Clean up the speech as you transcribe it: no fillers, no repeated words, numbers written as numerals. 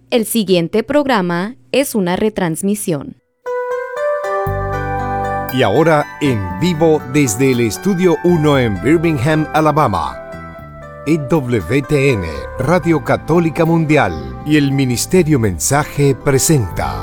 El siguiente programa es una retransmisión. Y ahora en vivo desde el Estudio 1 en Birmingham, Alabama. EWTN, Radio Católica Mundial y el Ministerio Mensaje presenta